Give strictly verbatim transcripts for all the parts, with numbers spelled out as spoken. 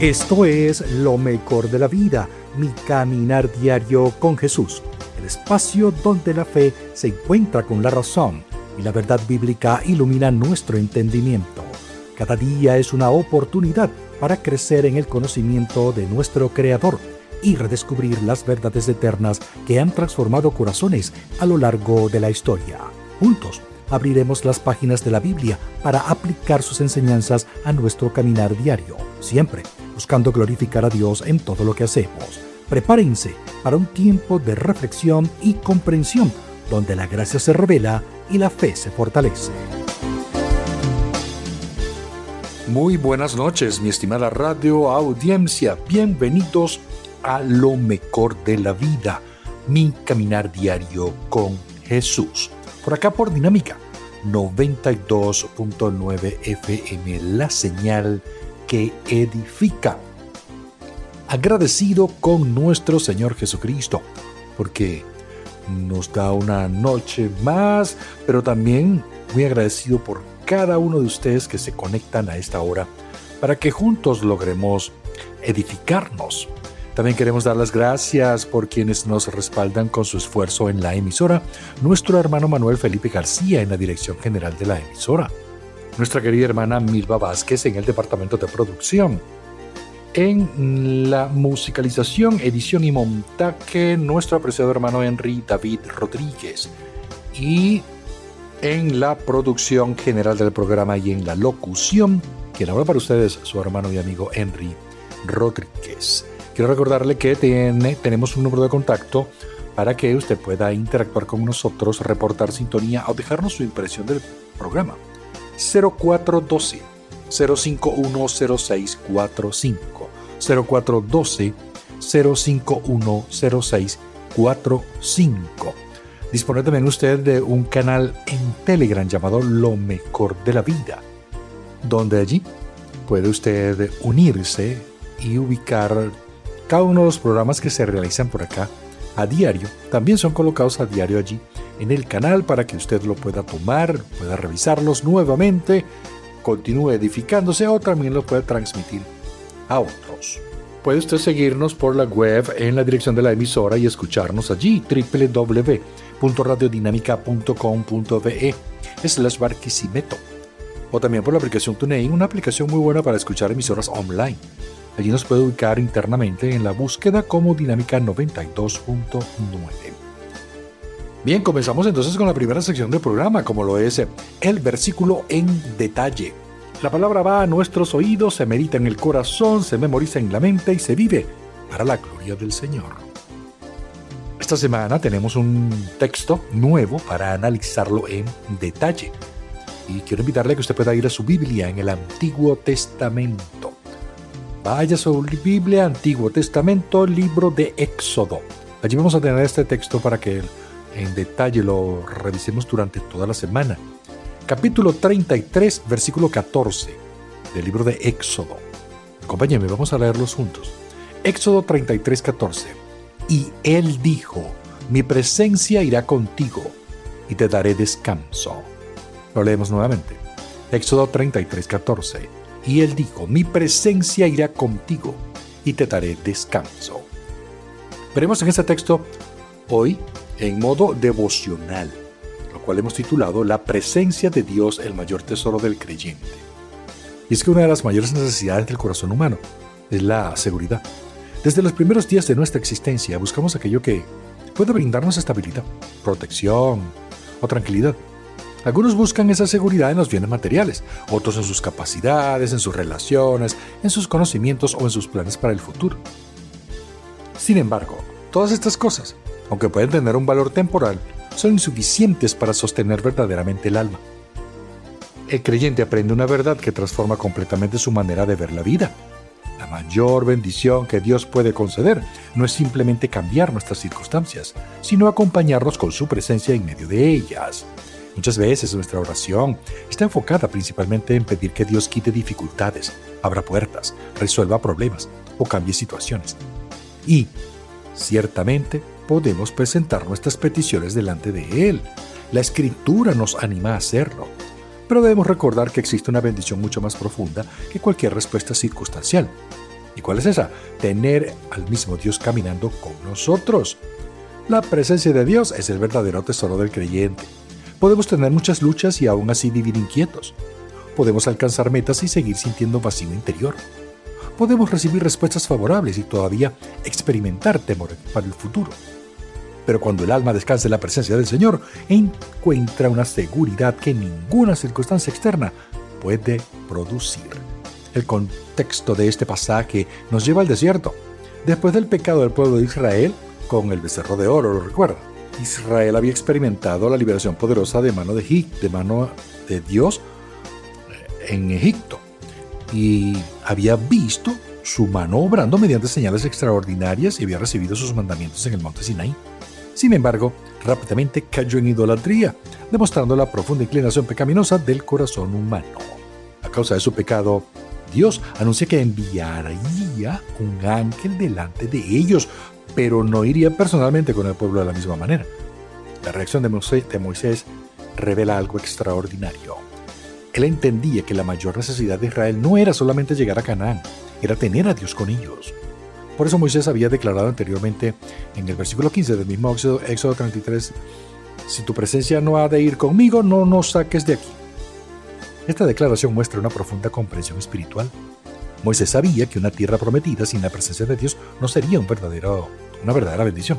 Esto es Lo Mejor de la Vida, mi caminar diario con Jesús, el espacio donde la fe se encuentra con la razón y la verdad bíblica ilumina nuestro entendimiento. Cada día es una oportunidad para crecer en el conocimiento de nuestro Creador y redescubrir las verdades eternas que han transformado corazones a lo largo de la historia. Juntos abriremos las páginas de la Biblia para aplicar sus enseñanzas a nuestro caminar diario, siempre buscando glorificar a Dios en todo lo que hacemos. Prepárense para un tiempo de reflexión y comprensión, donde la gracia se revela y la fe se fortalece. Muy buenas noches, mi estimada radio audiencia. Bienvenidos a Lo Mejor de la Vida, mi caminar diario con Jesús. Por acá por Dinámica noventa y dos punto nueve F M, la señal que edifica. Agradecido con nuestro Señor Jesucristo, porque nos da una noche más, pero también muy agradecido por cada uno de ustedes que se conectan a esta hora para que juntos logremos edificarnos. También queremos dar las gracias por quienes nos respaldan con su esfuerzo en la emisora, nuestro hermano Manuel Felipe García en la dirección general de la emisora, nuestra querida hermana Milva Vázquez en el departamento de producción, en la musicalización, edición y montaje, nuestro apreciado hermano Henry David Rodríguez, y en la producción general del programa y en la locución, quien habla para ustedes, su hermano y amigo Henry Rodríguez. Quiero recordarle que tiene, tenemos un número de contacto para que usted pueda interactuar con nosotros, reportar sintonía o dejarnos su impresión del programa. cero cuatro uno dos, cero cinco uno cero seis cuatro cinco, cero cuatro uno dos, cero cinco uno cero seis cuatro cinco. Dispone también usted de un canal en Telegram llamado Lo Mejor de la Vida, donde allí puede usted unirse y ubicar cada uno de los programas que se realizan por acá a diario. También son colocados a diario allí en el canal para que usted lo pueda tomar, pueda revisarlos nuevamente, continúe edificándose o también lo pueda transmitir a otros. Puede usted seguirnos por la web en la dirección de la emisora y escucharnos allí, doble u doble u doble u punto radio dinámica punto com punto be slash Barquisimeto, o también por la aplicación TuneIn, una aplicación muy buena para escuchar emisoras online. Allí nos puede ubicar internamente en la búsqueda como Dinámica noventa y dos punto nueve. Bien, comenzamos entonces con la primera sección del programa, como lo es el versículo en detalle. La palabra va a nuestros oídos, se medita en el corazón, se memoriza en la mente y se vive para la gloria del Señor. Esta semana tenemos un texto nuevo para analizarlo en detalle. Y quiero invitarle a que usted pueda ir a su Biblia en el Antiguo Testamento. Vaya a su Biblia, Antiguo Testamento, libro de Éxodo. Allí vamos a tener este texto para que en detalle lo revisemos durante toda la semana. Capítulo treinta y tres, versículo catorce del libro de Éxodo. Acompáñenme, vamos a leerlos juntos. Éxodo treinta y tres, catorce. Y él dijo: mi presencia irá contigo y te daré descanso. Lo leemos nuevamente. Éxodo treinta y tres, catorce. Y él dijo: mi presencia irá contigo y te daré descanso. Veremos en este texto hoy en modo devocional, lo cual hemos titulado La presencia de Dios, el mayor tesoro del creyente. Y es que una de las mayores necesidades del corazón humano es la seguridad. Desde los primeros días de nuestra existencia buscamos aquello que puede brindarnos estabilidad, protección o tranquilidad. Algunos buscan esa seguridad en los bienes materiales, otros en sus capacidades, en sus relaciones, en sus conocimientos o en sus planes para el futuro. Sin embargo, todas estas cosas, aunque pueden tener un valor temporal, son insuficientes para sostener verdaderamente el alma. El creyente aprende una verdad que transforma completamente su manera de ver la vida. La mayor bendición que Dios puede conceder no es simplemente cambiar nuestras circunstancias, sino acompañarnos con su presencia en medio de ellas. Muchas veces nuestra oración está enfocada principalmente en pedir que Dios quite dificultades, abra puertas, resuelva problemas o cambie situaciones. Y, ciertamente, podemos presentar nuestras peticiones delante de Él. La Escritura nos anima a hacerlo. Pero debemos recordar que existe una bendición mucho más profunda que cualquier respuesta circunstancial. ¿Y cuál es esa? Tener al mismo Dios caminando con nosotros. La presencia de Dios es el verdadero tesoro del creyente. Podemos tener muchas luchas y aún así vivir inquietos. Podemos alcanzar metas y seguir sintiendo vacío interior. Podemos recibir respuestas favorables y todavía experimentar temor para el futuro. Pero cuando el alma descansa en la presencia del Señor, encuentra una seguridad que ninguna circunstancia externa puede producir. El contexto de este pasaje nos lleva al desierto. Después del pecado del pueblo de Israel, con el becerro de oro, ¿lo recuerda? Israel había experimentado la liberación poderosa de mano de, Egipto, de mano de Dios en Egipto. Y había visto su mano obrando mediante señales extraordinarias y había recibido sus mandamientos en el monte Sinaí. Sin embargo, rápidamente cayó en idolatría, demostrando la profunda inclinación pecaminosa del corazón humano. A causa de su pecado, Dios anuncia que enviaría un ángel delante de ellos, pero no iría personalmente con el pueblo de la misma manera. La reacción de Moisés, de Moisés revela algo extraordinario. Él entendía que la mayor necesidad de Israel no era solamente llegar a Canaán, era tener a Dios con ellos. Por eso Moisés había declarado anteriormente en el versículo quince del mismo Éxodo, Éxodo treinta y tres, si tu presencia no ha de ir conmigo, no nos saques de aquí. Esta declaración muestra una profunda comprensión espiritual. Moisés sabía que una tierra prometida sin la presencia de Dios no sería un verdadero, una verdadera bendición.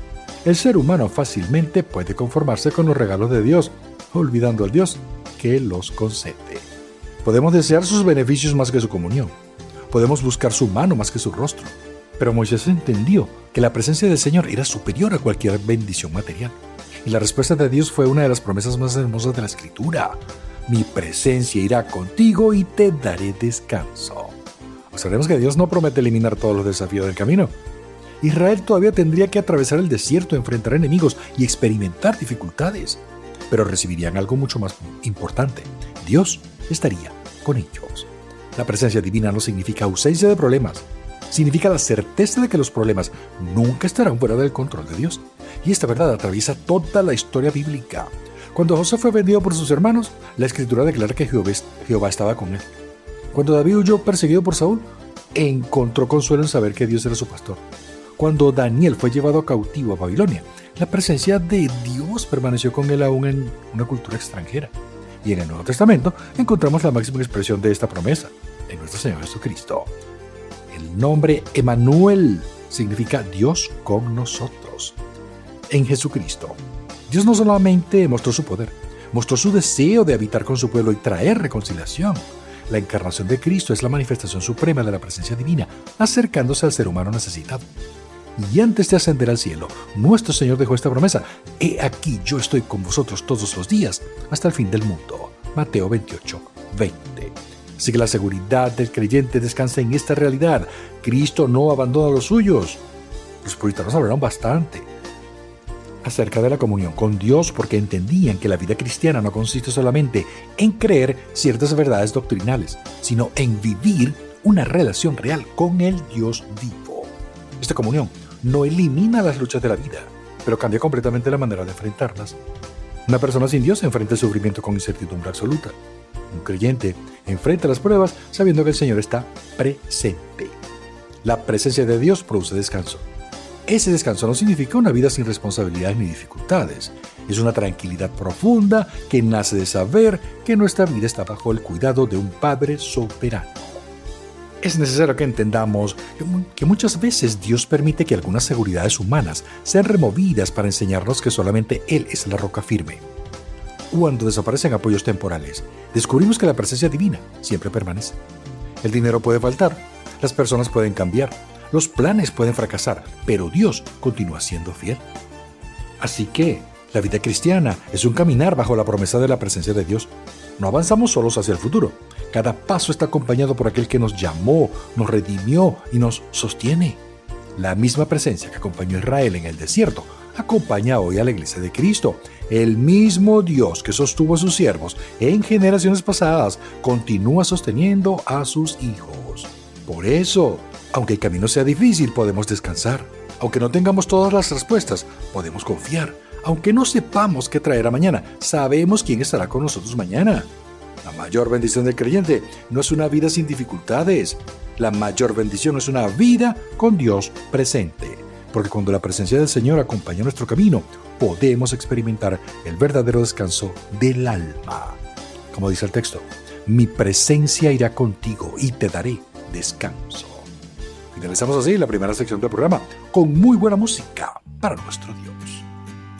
El ser humano fácilmente puede conformarse con los regalos de Dios, olvidando al Dios que los concede. Podemos desear sus beneficios más que su comunión. Podemos buscar su mano más que su rostro. Pero Moisés entendió que la presencia del Señor era superior a cualquier bendición material. Y la respuesta de Dios fue una de las promesas más hermosas de la Escritura. Mi presencia irá contigo y te daré descanso. Observemos que Dios no promete eliminar todos los desafíos del camino. Israel todavía tendría que atravesar el desierto, enfrentar enemigos y experimentar dificultades. Pero recibirían algo mucho más importante. Dios estaría con ellos. La presencia divina no significa ausencia de problemas. Significa la certeza de que los problemas nunca estarán fuera del control de Dios. Y esta verdad atraviesa toda la historia bíblica. Cuando José fue vendido por sus hermanos, la Escritura declara que Jehová estaba con él. Cuando David huyó perseguido por Saúl, encontró consuelo en saber que Dios era su pastor. Cuando Daniel fue llevado cautivo a Babilonia, la presencia de Dios permaneció con él aún en una cultura extranjera. Y en el Nuevo Testamento encontramos la máxima expresión de esta promesa, en nuestro Señor Jesucristo. El nombre Emmanuel significa Dios con nosotros. En Jesucristo, Dios no solamente mostró su poder, mostró su deseo de habitar con su pueblo y traer reconciliación. La encarnación de Cristo es la manifestación suprema de la presencia divina, acercándose al ser humano necesitado. Y antes de ascender al cielo, nuestro Señor dejó esta promesa: he aquí yo estoy con vosotros todos los días, hasta el fin del mundo. Mateo veintiocho, veinte. Así que la seguridad del creyente descansa en esta realidad. Cristo no abandona a los suyos. Los puritanos hablaron bastante acerca de la comunión con Dios porque entendían que la vida cristiana no consiste solamente en creer ciertas verdades doctrinales, sino en vivir una relación real con el Dios vivo. Esta comunión no elimina las luchas de la vida, pero cambia completamente la manera de enfrentarlas. Una persona sin Dios enfrenta el sufrimiento con incertidumbre absoluta. Un creyente enfrenta las pruebas sabiendo que el Señor está presente. La presencia de Dios produce descanso. Ese descanso no significa una vida sin responsabilidades ni dificultades. Es una tranquilidad profunda que nace de saber que nuestra vida está bajo el cuidado de un Padre soberano. Es necesario que entendamos que muchas veces Dios permite que algunas seguridades humanas sean removidas para enseñarnos que solamente Él es la roca firme. Cuando desaparecen apoyos temporales, descubrimos que la presencia divina siempre permanece. El dinero puede faltar, las personas pueden cambiar, los planes pueden fracasar, pero Dios continúa siendo fiel. Así que la vida cristiana es un caminar bajo la promesa de la presencia de Dios. No avanzamos solos hacia el futuro. Cada paso está acompañado por aquel que nos llamó, nos redimió y nos sostiene. La misma presencia que acompañó a Israel en el desierto acompaña hoy a la iglesia de Cristo. El mismo Dios que sostuvo a sus siervos en generaciones pasadas continúa sosteniendo a sus hijos. Por eso, aunque el camino sea difícil, podemos descansar. Aunque no tengamos todas las respuestas, podemos confiar. Aunque no sepamos qué traerá mañana, sabemos quién estará con nosotros mañana. La mayor bendición del creyente no es una vida sin dificultades. La mayor bendición es una vida con Dios presente. Porque cuando la presencia del Señor acompaña nuestro camino, podemos experimentar el verdadero descanso del alma. Como dice el texto, mi presencia irá contigo y te daré descanso. Finalizamos así la primera sección del programa con muy buena música para nuestro Dios.